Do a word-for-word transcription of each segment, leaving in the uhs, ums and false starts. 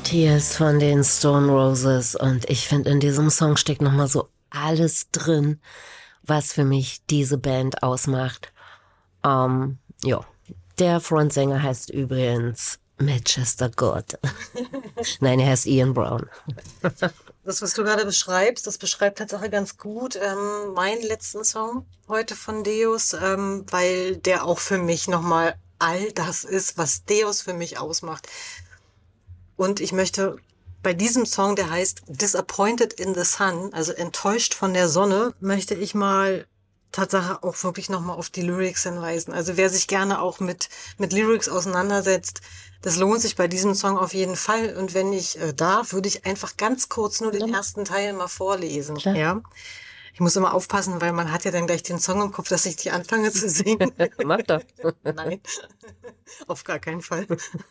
Tears von den Stone Roses und ich finde, in diesem Song steckt nochmal so alles drin, was für mich diese Band ausmacht. Ähm, ja, der Frontsänger heißt übrigens Manchester God. Nein, er heißt Ian Brown. Das, was du gerade beschreibst, das beschreibt Tatsache ganz gut ähm, meinen letzten Song heute von Deus, ähm, weil der auch für mich nochmal all das ist, was Deus für mich ausmacht. Und ich möchte bei diesem Song, der heißt Disappointed in the Sun, also enttäuscht von der Sonne, möchte ich mal Tatsache auch wirklich nochmal auf die Lyrics hinweisen. Also wer sich gerne auch mit, mit Lyrics auseinandersetzt, das lohnt sich bei diesem Song auf jeden Fall. Und wenn ich äh, darf, würde ich einfach ganz kurz nur den ersten Teil mal vorlesen. Klar. Ja. Ich muss immer aufpassen, weil man hat ja dann gleich den Song im Kopf, dass ich die anfange zu singen. Mach doch. Nein, auf gar keinen Fall.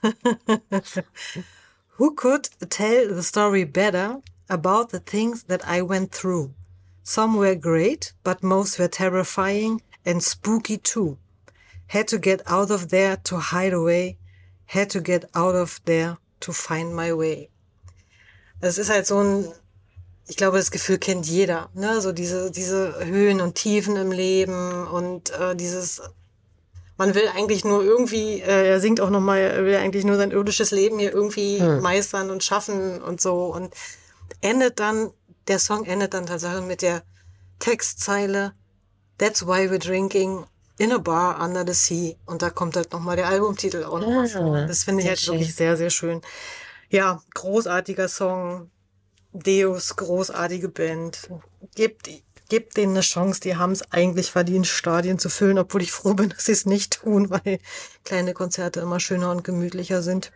Who could tell the story better about the things that I went through? Some were great, but most were terrifying and spooky too. Had to get out of there to hide away. Had to get out of there to find my way. Es ist halt so ein, ich glaube, das Gefühl kennt jeder, ne? So diese, diese Höhen und Tiefen im Leben und äh, dieses, man will eigentlich nur irgendwie, äh, er singt auch nochmal, er will eigentlich nur sein irdisches Leben hier irgendwie hm. meistern und schaffen und so und endet dann, der Song endet dann tatsächlich mit der Textzeile That's why we're drinking in a bar under the sea. Und da kommt halt nochmal der Albumtitel auch noch Ah, vor. Das finde ich halt schön. wirklich sehr, sehr schön. Ja, großartiger Song. Deus, großartige Band. Gebt, gebt denen eine Chance, die haben es eigentlich verdient, Stadien zu füllen, obwohl ich froh bin, dass sie es nicht tun, weil kleine Konzerte immer schöner und gemütlicher sind.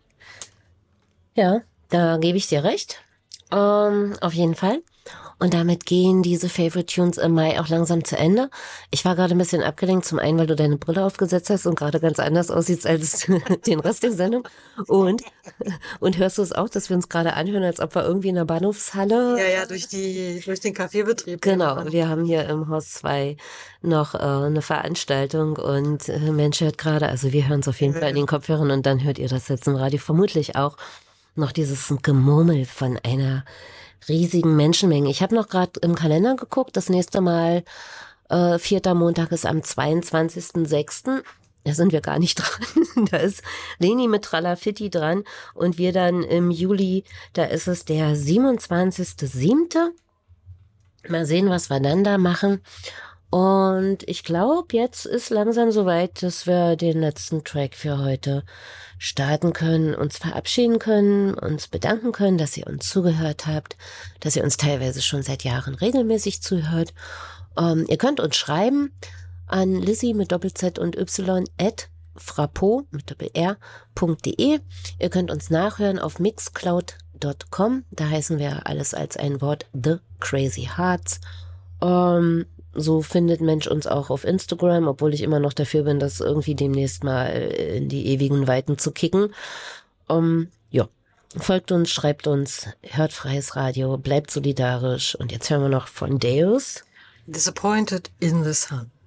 Ja, da gebe ich dir recht. Ähm, auf jeden Fall. Und damit gehen diese Favorite Tunes im Mai auch langsam zu Ende. Ich war gerade ein bisschen abgelenkt, zum einen, weil du deine Brille aufgesetzt hast und gerade ganz anders aussiehst als den Rest der Sendung. Und, und hörst du es auch, dass wir uns gerade anhören, als ob wir irgendwie in der Bahnhofshalle... Ja, ja, durch die, durch den Kaffeebetrieb. Genau, wir haben hier im Haus zwei noch äh, eine Veranstaltung und äh, Mensch hört gerade, also wir hören es auf jeden ja. Fall in den Kopfhörern und dann hört ihr das jetzt im Radio vermutlich auch noch dieses Gemurmel von einer riesigen Menschenmenge. Ich habe noch gerade im Kalender geguckt, das nächste Mal, äh, vierter Montag ist am zweiundzwanzigsten sechsten Da sind wir gar nicht dran. Da ist Leni mit Tralafitti dran und wir dann im Juli, da ist es der siebenundzwanzigsten siebten Mal sehen, was wir dann da machen. Und ich glaube, jetzt ist langsam soweit, dass wir den letzten Track für heute starten können, uns verabschieden können, uns bedanken können, dass ihr uns zugehört habt, dass ihr uns teilweise schon seit Jahren regelmäßig zuhört. Ähm, ihr könnt uns schreiben an Lizzie mit Doppel-Z und Y at frappo mit Doppel-R.de. Ihr könnt uns nachhören auf mixcloud punkt com. Da heißen wir alles als ein Wort The Crazy Hearts. Ähm, So findet Mensch uns auch auf Instagram, obwohl ich immer noch dafür bin, das irgendwie demnächst mal in die ewigen Weiten zu kicken. Um, ja, folgt uns, schreibt uns, hört freies Radio, bleibt solidarisch. Und jetzt hören wir noch von Deus. Disappointed in the Sun.